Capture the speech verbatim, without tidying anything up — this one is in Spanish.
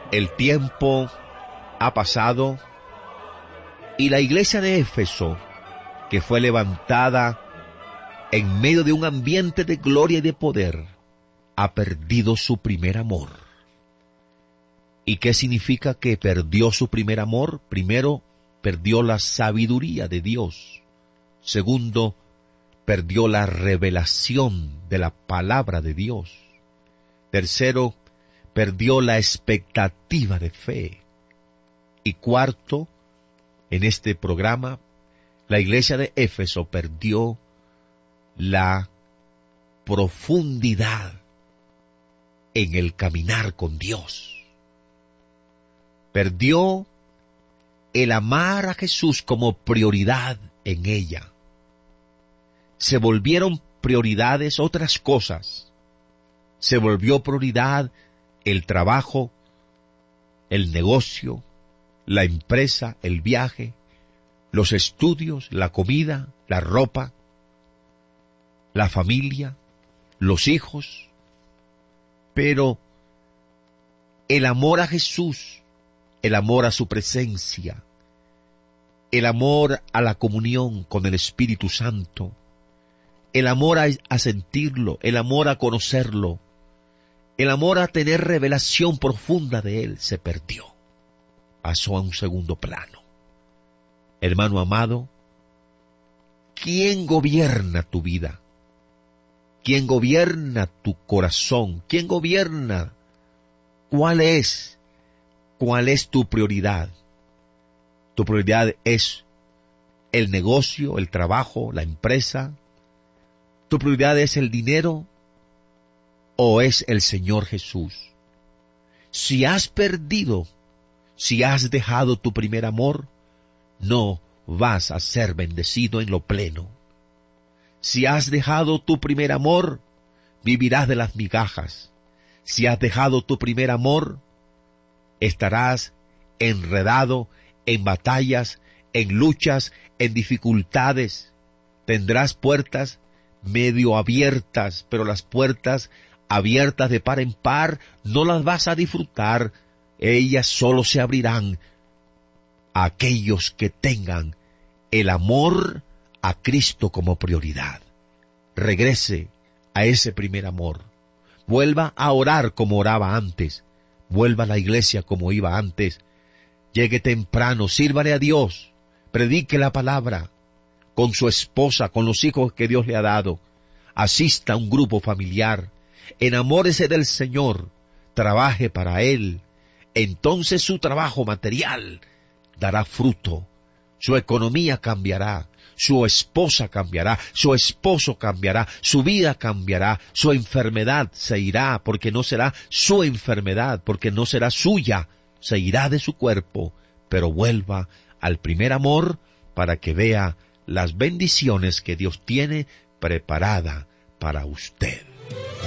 El tiempo ha pasado y la iglesia de Éfeso, que fue levantada en medio de un ambiente de gloria y de poder, ha perdido su primer amor. ¿Y qué significa que perdió su primer amor? Primero, perdió la sabiduría de Dios. Segundo, perdió la revelación de la palabra de Dios. Tercero, perdió la expectativa de fe. Y cuarto, en este programa, la iglesia de Éfeso perdió la profundidad en el caminar con Dios. Perdió el amar a Jesús como prioridad en ella. Se volvieron prioridades otras cosas. Se volvió prioridad el trabajo, el negocio, la empresa, el viaje, los estudios, la comida, la ropa, la familia, los hijos. Pero el amor a Jesús, el amor a su presencia, el amor a la comunión con el Espíritu Santo, el amor a, a sentirlo, el amor a conocerlo, el amor a tener revelación profunda de Él, se perdió. Pasó a un segundo plano. Hermano amado, ¿quién gobierna tu vida? ¿Quién gobierna tu corazón? ¿Quién gobierna? ¿Cuál es? ¿Cuál es tu prioridad? ¿Tu prioridad es el negocio, el trabajo, la empresa? ¿Tu prioridad es el dinero o es el Señor Jesús? Si has perdido, si has dejado tu primer amor, no vas a ser bendecido en lo pleno. Si has dejado tu primer amor, vivirás de las migajas. Si has dejado tu primer amor, estarás enredado en batallas, en luchas, en dificultades. Tendrás puertas medio abiertas, pero las puertas abiertas de par en par no las vas a disfrutar. Ellas solo se abrirán a aquellos que tengan el amor a Cristo como prioridad. Regrese a ese primer amor. Vuelva a orar como oraba antes. Vuelva a la iglesia como iba antes. Llegue temprano, sírvale a Dios. Predique la palabra con su esposa, con los hijos que Dios le ha dado. Asista a un grupo familiar. Enamórese del Señor. Trabaje para Él. Entonces su trabajo material dará fruto. Su economía cambiará. Su esposa cambiará, su esposo cambiará, su vida cambiará, su enfermedad se irá, porque no será su enfermedad, porque no será suya, se irá de su cuerpo, pero vuelva al primer amor para que vea las bendiciones que Dios tiene preparada para usted.